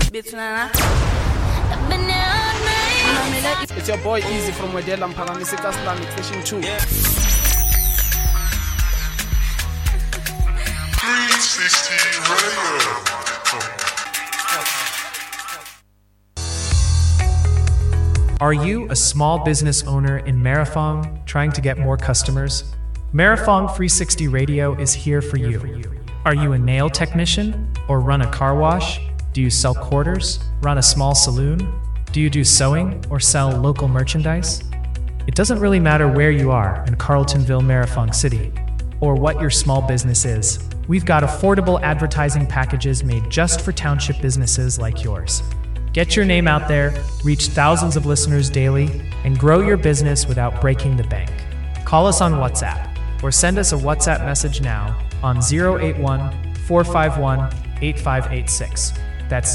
It's your boy Easy from Wedela Mpangamiseka Islamic Fishing 2. Yeah. 360 Radio. Are you a small business owner in Marifong trying to get more customers? Marifong 360 Radio is here for you. Are you a nail technician or run a car wash? Do you sell quarters, run a small saloon? Do you do sewing or sell local merchandise? It doesn't really matter where you are in Carltonville, Marifong City, or what your small business is. We've got affordable advertising packages made just for township businesses like yours. Get your name out there, reach thousands of listeners daily, and grow your business without breaking the bank. Call us on WhatsApp or send us a WhatsApp message now on 081-451-8586. That's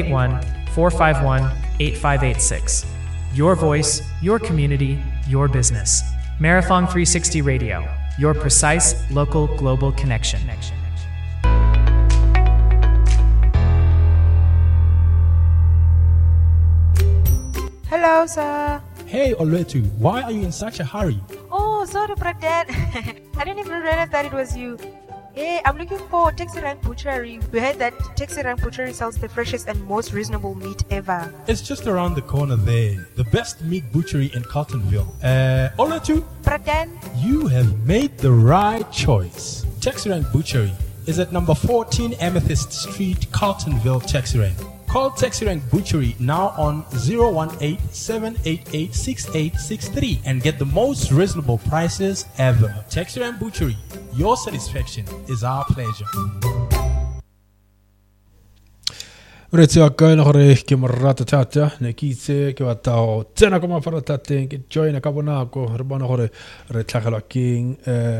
081-451-8586. Your voice, your community, your business. Marifong 360 Radio, your precise local global connection. Hello, sir. Hey, Oletu, why are you in such a hurry? Oh, sorry, Brad. I didn't even realize that it was you. Hey, I'm looking for Taxi Rank Butchery. We heard that Taxi Rank Butchery sells the freshest and most reasonable meat ever. It's just around the corner there. The best meat butchery in Carltonville. Oletu, Brad, you have made the right choice. Taxi Rank Butchery is at number 14 Amethyst Street, Carltonville, Taxi Rank. Call Taxi Rank Butchery now on 018-788-6863 and get the most reasonable prices ever. Taxi Rank Butchery, your satisfaction is our pleasure. Retsuaka na gore ke morata thata ne ke itse ke batao tsena ka mafara tateng ke join ka bonako re bona gore re tlhagelwa keng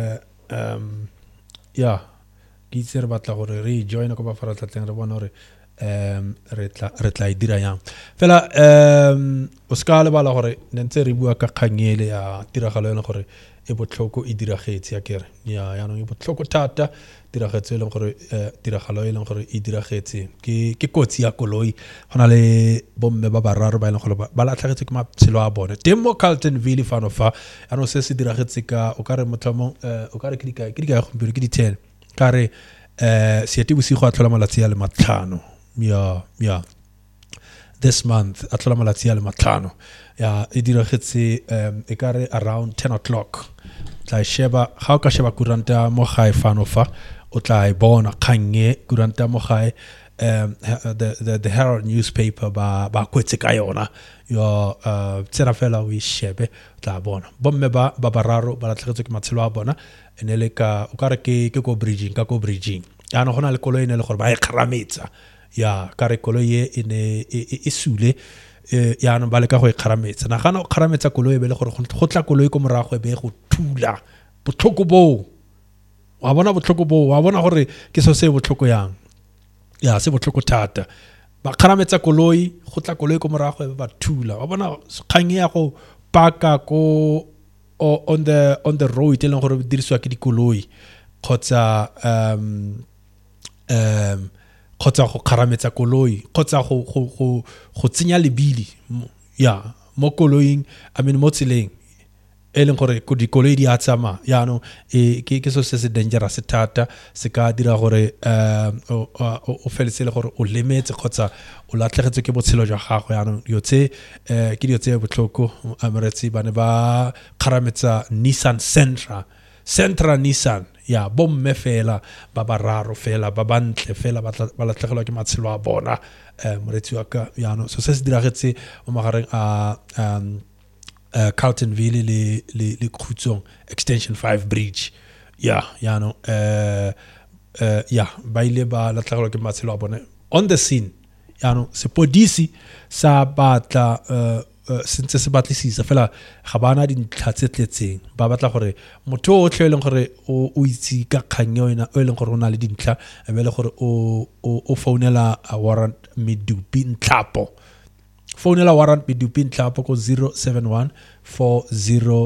ya ke itse re batla gore re join ka mafara tateng re bona gore re tla idira yang fela o ska le bala gore ntse re bua ka khangele ya tiragalo ena gore e botlhoko e diragetse ya kere ya no e botlhoko thata diragetse le gore tiragalo ile gore e diragetse ke kotsi ya koloi hona le bomme ba bararo ba ile gore ba latlhagetse ke matshelo a bone demo Carltonville fano fa ano se se diragetse ka o ka re motlhomo o ka re ke di ka gompieno ke di 10 ka re se ti busi go atlola malatsi ya le matlhano yeah this month atlola malatsi ya le matlhano ya e diragetse e ka re around 10 o'clock tla sheba ga o ka sheba kuranta mo gae fano fa o tla e bona khange kuranta mo gae the Herald newspaper ba kwetse ka yona yo tsena fela o shebe tla bona bomme ba bararo ba latlhegetse ke matshelo a bona enele ka o ka re ke go bridging ya no gona le koloi ene le gore ba e kharametsa ya ka re koloi e ene e sule ya no ba le ka go e kharametsa na gana o kharametsa koloi be le gore go tla koloi ko morago be go thula botlhoko bo wa bona gore ke so se botlhoko yang ya se botlhoko thata ba kharametsa koloi go tla koloi ko morago be ba thula wa bona khange ya go paka ko on the road le gore diriswa ke dikoloi khotsa go kharametsa koloi khotsa go tsenya lebili ya mo koloing mo tseleng eleng gore go dikoloi di a tsama ya no ke so se dangerous thata se ka dira gore o feletse le gore o lemetse khotsa o latlhegetse ke botshelo jwa gago ya no ke dio tse botlhoko amaretsi bane ba kharametsa Nissan Sentra Nissan ya bomme fela ba bararo fela ba bantle fela ba latlhegelwa ke matshelo a bona moretsi wa ka ya no so se diragetse mo magareng a Carltonville le Khutsong extension 5 bridge ya no ya ba ile ba latlhegelwa ke matshelo a bona on the scene ya no sepodisi sa batla sentse se batlisisa fela ga bana dintlha tse tletseng ba batla gore motho o tlheleng gore o itse ka khanyo ena o leng gore o na le dintlha e be le gore o founela warrant Medupi Nhlapo ko 071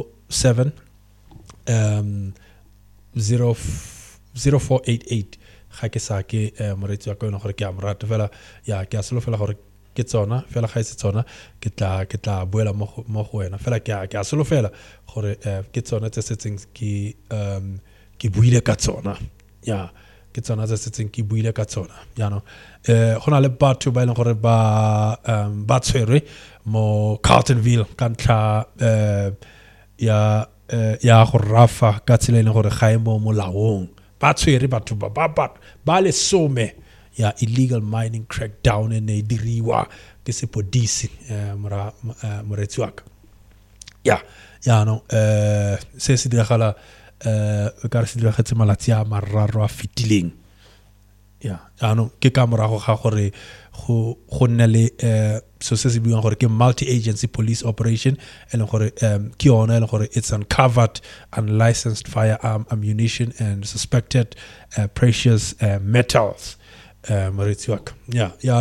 407 0488 ga ke sa ke moretsi wa ka eno gore ke a morata fela ya ke a solofela gore ke tsona fela ga se tsona ke tla boela mo go wena fela ke a solofela gore ke tsona tse setseng ke buile ka tsona ya ke tsona tse setseng ke buile ka tsona ya no go na le batho ba ileng gore ba tshwerwe mo Carltonville ka ntlha ya go rafa ka tsela ile gore ga e mo molaong ba tshwere batho ba le some ya illegal mining crackdown e diriwa ke sepodisi moretsi wa ka ya no se se diragala ka re se diragetse malatsi a mararo a fitileng ya no ke ka morago ga gore go nne le so se se buang gore ke multi-agency police operation e leng gore ke yona e leng gore it's uncovered unlicensed firearm ammunition and suspected precious metals moretsi wa ka ya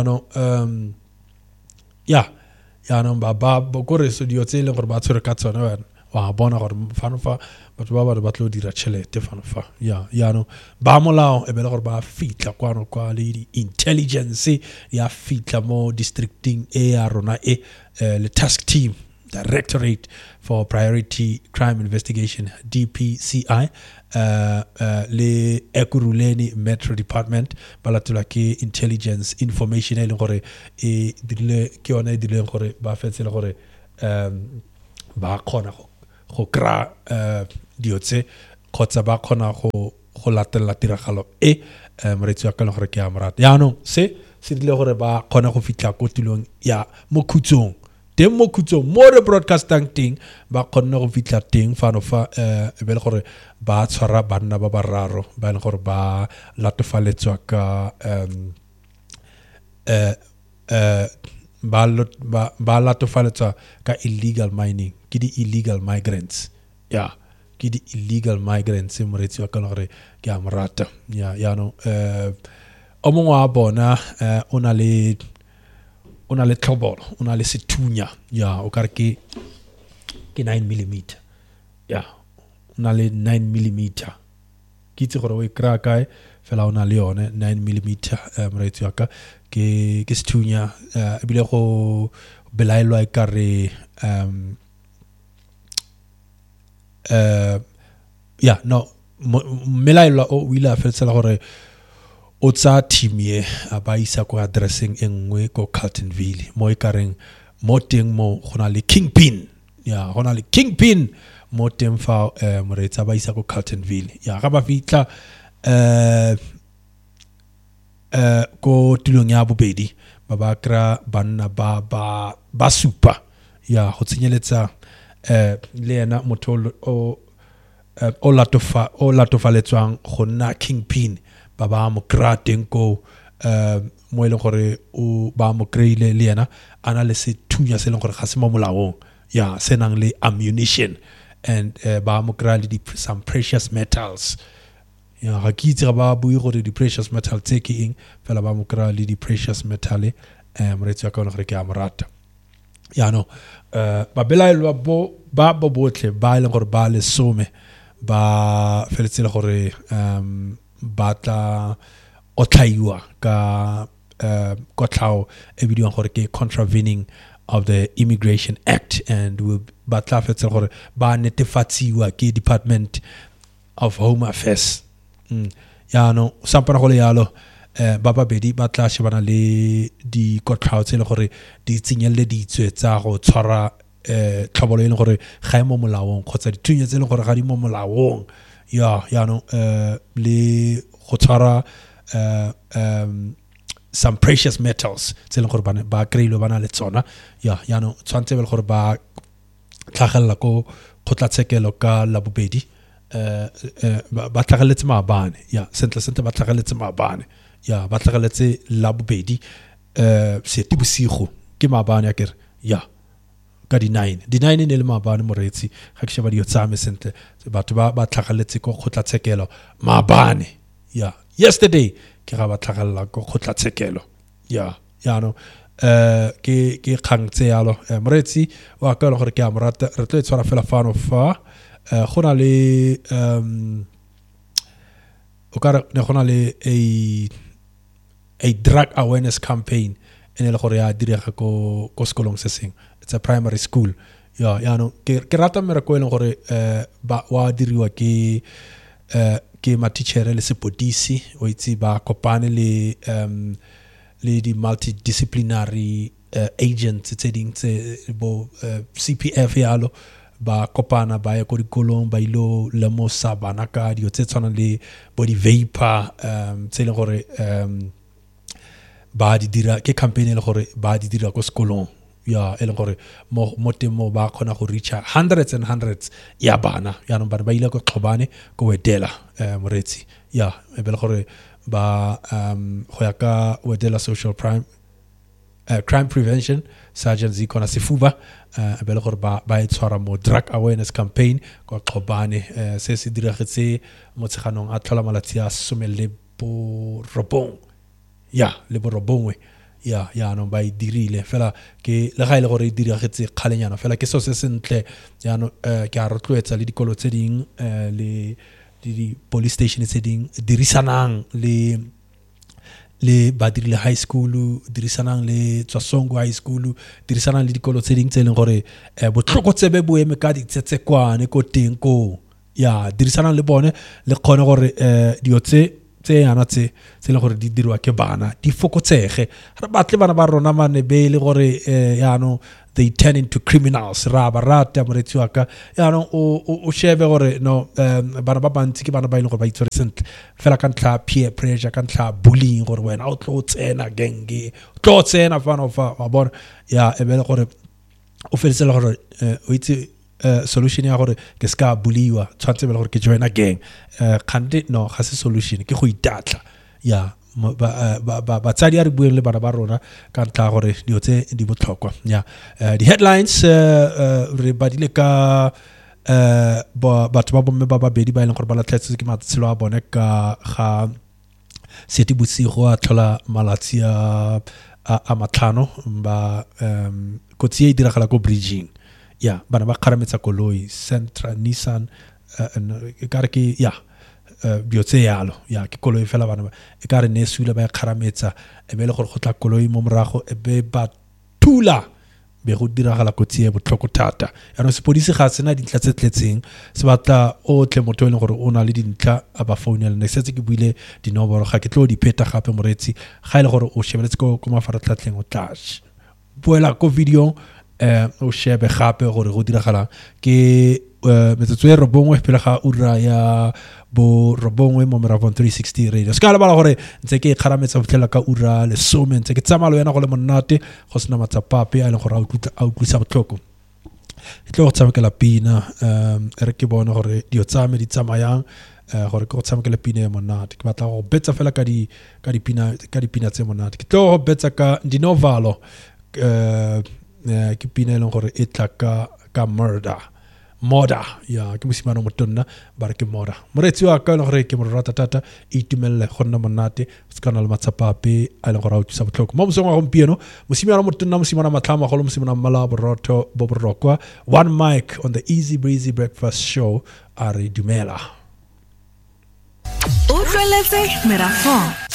no ba gore so dio tse e leng gore ba tshwere ka tsona wa bona gore fano fa batho ba tlo dira tšhelete fano fa ya no ba molao e bele gore ba fitla kwa le intelligence ya fitla mo districting ya rona le task team Directorate for Priority Crime Investigation DPCI le Ekurhuleni Metro Department ba latela ke intelligence information e leng gore e dirile ke yone e dirileng gore ba fetsele gore ba khona go kra diotse khotsa ba khona go latela tiragalo moretsi wa ka le gore ke a morata yaanong se dirile gore ba khona go fitla ko tilong ya mokhutsong teng mokhutsong mo re broadcasting teng ba khona go fitla teng fano fa e bele gore ba tshwara banna ba bararo ba le gore ba latofaletswa ka ba latofaletswa ka illegal mining ke di illegal migrants ke di illegal migrants moretsi wa ka le gore ke a morata ya no o mongwe wa bona o na le tlhobolo o na le sethunya o ka re ke 9mm o na le 9mm ke itse gore o e kry-a kae fela o na le yone 9mm moretsi wa ka ke sethunya ebile go belaelwa e ka re melaelwa o ile a feletsela gore o tsa team ye a ba isa ko addressing engwe ko Carltonville mo e kareng mo teng mo gona le kingpin gona le kingpin mo teng fa moretsa ba isa ko Carltonville ga ba fitla ko tilong ya bobedi ba kra banna ba supa go tsenyeletsa le ena motho o latofaletswang go nna kingpin ba mo kra teng ko mo e leng gore o ba mo kreile le ena ana le sethunya se leng gore ga se mo molaong se nang le ammunition and ba mo kra le some precious metals ga ke itse ga ba bui gore di precious metal tse ke eng fela ba mo kra le di precious metal moretsi wa ka gore ke a morata no ba belaelwa ba botlhe ba e leng gore ba le some ba feletsele gore ba tla otlhaiwa ka kotlhao e bidiwang gore ke contravening of the Immigration Act and ba tla fetsela gore ba netefatsiwa ke Department of Home Affairs no sampana go le yalo ba babedi ba tla shebana le di kotlhao tse le gore di tsenyelle ditswe tsa go tshwara tlhobolo e leng gore ga e mo molaong kgotsa dithunya tse e leng gore ga di mo molaong no le go tshwara some precious metals tse e leng gore ba kreilwe ba na le tsona no tshwantse be le gore ba tlhagelela ko kgotlatshekelo ka la bobedi ba tlhageletse maabane sentle ba tlhageletse maabane ba tlhageletse la bobedi Seetebosigo ke maabane a kere ka di-9 ne le maabane moretsi ga ke sheba dio tsame sentle batho ba tlhageletse ko kgotlatshekelo maabane yesterday ke ga ba tlhagelela ko kgotlatshekelo no ke kgang tse yalo moretsi wa ka le gore ke a morata re tlo e tshwara fela fano fa go na le o ka re ne gona le a drug awareness campaign ene le gore ya direga ko sekolong se seng. It's a primary school. Ya no ke rata mmereko e leng gore ba wa diriwa ke matitjhere le sepodisi o itse ba kopane le di multidisciplinary agents tse ding tse bo CPF yalo ba kopana ba ya ko dikolong ba ilo lemosa bana ka dio tse tshwana le body vapor tse le gore ba di dira ke campaign le gore ba di dira ko sekolong ya e le gore mo temo ba khona go reacha hundreds and hundreds ya bana ya no ba ile ko Xhobane ko Wedela moretsi ya e be le gore ba go ya ka Wedela social crime prevention Sergeant Zikona Sifuba e be le gore ba e tshwara mo drug awareness campaign ko Xhobane se se diragetse mo tsheganong a tlhola malatsi a 19 ya le borobongwe ya no ba dirile fela ke le ga ile gore diragetse kgalenyana fela ke so se sentle ya no ke a rotloetsa le dikolo tse ding le di police station tse ding dirisanang le ba dirile high school dirisanang le Tswasongo high school dirisanang le dikolo tse ding tse leng gore botlhoko tsebe boeme ka ditsetsekwane ko teng ko ya dirisanang le bone le khone gore dio tse yana tse le gore di dirwa ke bana di fokotsege re batle bana ba rona mane be le gore ya no they turn into criminals ra ba rata moretsi wa ka ya no o shebe gore no bana ba bantsi ke bana ba ile gore ba itshwere sentle fela ka ntla peer pressure ka ntla bullying gore wena o tlo tsena genge tlo tsena fana wa bona ya e be le gore o feletsela gore o itse solution ya gore ke ska buliwa tshwantse be le gore ke joina gang candidate no ga se solution ke go itatla ya ba tsadi a re bueng le bana ba rona ka ntla gore dio tse di botlhokwa ya di headlines re badile ka batho ba bomme ba babedi ba ileng gore ba latlhetse ke matshelo a bone ka ga Seetebosigo a tlhola malatsi a matlhano ba kotsi e diragala ko bridging ya bana ba kharametsa koloi Centra Nissan e kare ke ya biotse yalo ya ke koloi fela bana e kare ne sula ba kharametsa e be le gore go tla koloi mo morago e be ba tula be go diragala kotsi e botlhoko thata ya no sepodisi ga sena dintla tse tletseng se batla o tle motho e leng gore o na le dintla a ba founela ne setse ke buile dinomoro ga ke tlo di pheta gape moretsi ga ile gore o shebeletse ko mafaratlhatlheng o tlash boela ko video o shebe gape gore go diragala ke metsotso e robongwe pele ga ura ya bo robongwe mo Meravon 360 radio ska le bala gore ntse ke kharametsa botlela ka ura le some ntse ke tsamalo yana go le monate go sena matsapape a le gore a utlwisa botlhoko e tlo go tsamekela pina re ke bona gore dio tsame di tsamayang gore ke go tsamekela pina e monate ke batla go betsa fela ka dipina tse monate ke tlo go betsa ka Dinovalo ke pina e leng gore e tla ka moda ya ke mosimane mo tonna ba re ke moda moretsi wa ka le gore ke mo rata tata e itumelle go nna monate se kana le matsapape a le gore a utsa botlhoko mo mosong wa gompieno mosimane mo tonna mosimane matlhama go le mosimane mmala borotho bo borokwa one mic on the Easy Breezy Breakfast Show a re dumela o tleletse Meravon